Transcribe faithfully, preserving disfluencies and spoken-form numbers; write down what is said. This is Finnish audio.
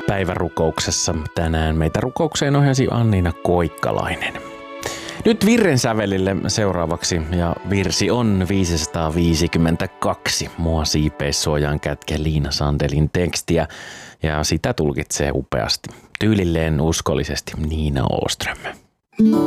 päivärukouksessa. Tänään meitä rukoukseen ohjasi Anniina Koikkalainen. Nyt virren sävelille seuraavaksi, ja virsi on viisisataaviisikymmentäkaksi. Mua siipeissuojaan kätke Liina Sandelin tekstiä, ja sitä tulkitsee upeasti, tyylilleen uskollisesti Niina Åström.